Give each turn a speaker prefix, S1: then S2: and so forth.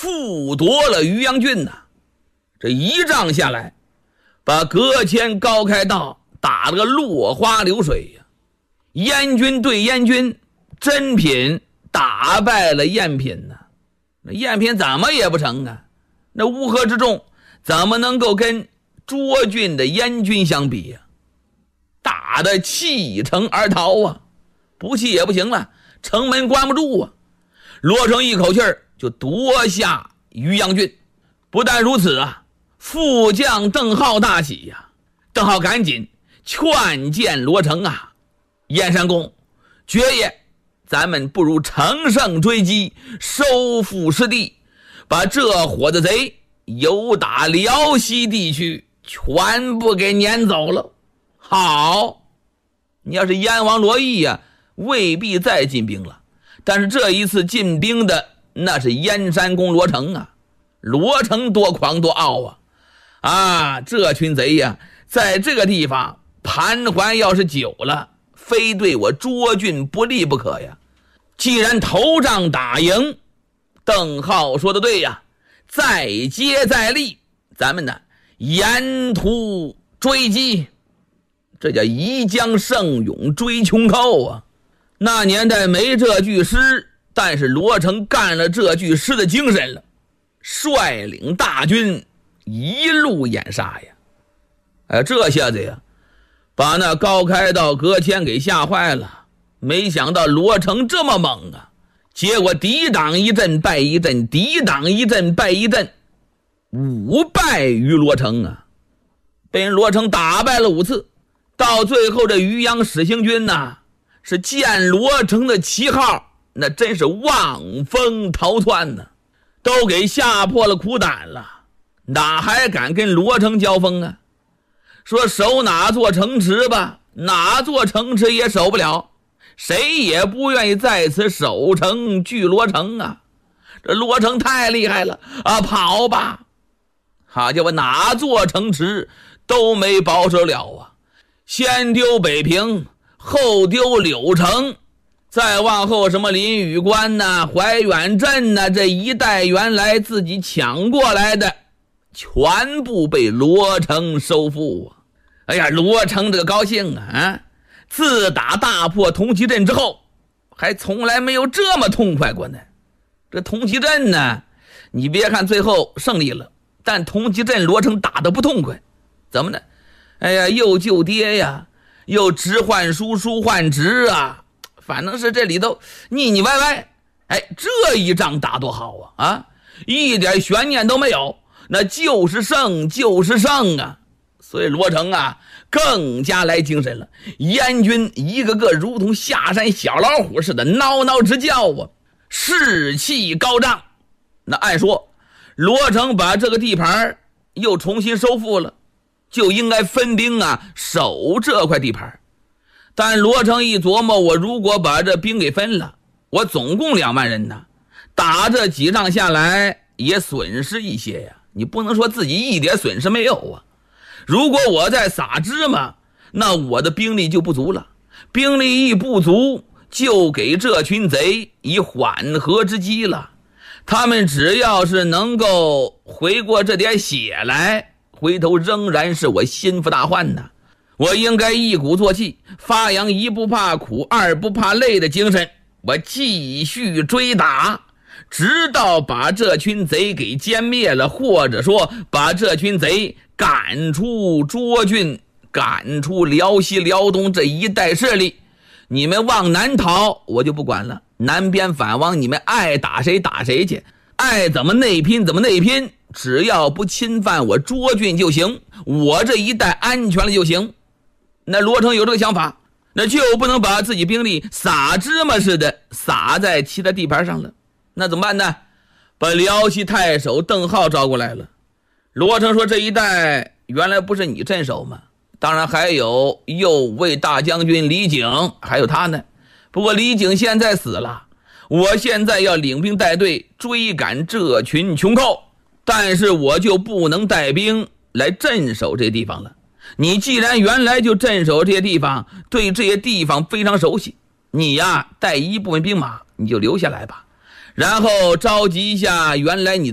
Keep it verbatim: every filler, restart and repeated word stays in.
S1: 复夺了渔阳郡呐、啊。这一仗下来，把葛谦、高开道打了个落花流水呀、啊。燕军对燕军，真品打败了燕品呐、啊。那燕品怎么也不成啊？那乌合之众怎么能够跟涿郡的燕军相比呀、啊？打得弃城而逃啊！不弃也不行了，城门关不住啊！罗成一口气儿就夺下渔阳郡。不但如此啊，副将邓浩大喜呀、啊！邓浩赶紧劝谏罗成啊，燕山公爵爷，咱们不如乘胜追击，收复失地，把这伙子贼由打辽西地区全部给撵走了。好，你要是燕王罗毅呀、啊，未必再进兵了，但是这一次进兵的那是燕山公罗成啊。罗成多狂多傲啊！啊，这群贼呀、啊，在这个地方盘桓要是久了，非对我涿郡不利不可呀。既然头仗打赢，邓浩说的对呀，再接再厉，咱们呢沿途追击，这叫宜将胜勇追穷寇啊。那年代没这句诗，但是罗成干了这句诗的精神了，率领大军一路掩杀呀。哎，这下子呀，把那高开道、葛谦给吓坏了。没想到罗成这么猛啊！结果抵挡一阵败一阵，抵挡一阵败一阵，五败于罗成啊！被人罗成打败了五次，到最后这渔阳使行军呐、啊，是见罗成的旗号，那真是望风逃窜呢、啊，都给吓破了苦胆了，哪还敢跟罗成交锋啊？说守哪座城池吧，哪座城池也守不了。谁也不愿意在此守城拒罗成啊！这罗成太厉害了啊！跑吧！好家伙，哪座城池都没保守了啊！先丢北平，后丢柳城，再往后什么临榆关呐、怀远镇呐，这一带原来自己抢过来的，全部被罗成收复啊！哎呀，罗成这个高兴啊！啊自打大破同齐镇之后，还从来没有这么痛快过呢。这同齐镇呢，你别看最后胜利了，但同齐镇罗成打得不痛快。怎么呢？哎呀，又救爹呀，又直换叔，叔换侄啊，反正是这里头腻腻歪歪。哎，这一仗打多好啊！啊，一点悬念都没有，那就是胜，就是胜啊！所以罗成啊更加来精神了，燕军一个个如同下山小老虎似的嗷嗷直叫啊，士气高涨。那按说罗成把这个地盘又重新收复了，就应该分兵啊守这块地盘。但罗成一琢磨，我如果把这兵给分了，我总共两万人呢，打这几仗下来也损失一些呀，你不能说自己一点损失没有啊。如果我再撒芝麻，那我的兵力就不足了，兵力一不足，就给这群贼以缓和之机了。他们只要是能够回过这点血来，回头仍然是我心腹大患呐。我应该一鼓作气，发扬一不怕苦二不怕累的精神，我继续追打，直到把这群贼给歼灭了，或者说把这群贼赶出涿郡，赶出辽西辽东这一带势力。你们往南逃我就不管了，南边反王你们爱打谁打谁去，爱怎么内拼怎么内拼，只要不侵犯我涿郡就行，我这一带安全了就行。那罗成有这个想法，那就不能把自己兵力撒芝麻似的撒在其他地盘上了。那怎么办呢？把辽西太守邓浩招过来了。罗成说，这一带原来不是你镇守吗？当然还有右卫大将军李景，还有他呢。不过李景现在死了，我现在要领兵带队追赶这群穷寇，但是我就不能带兵来镇守这地方了。你既然原来就镇守这些地方，对这些地方非常熟悉，你呀带一部分兵马你就留下来吧，然后召集一下原来你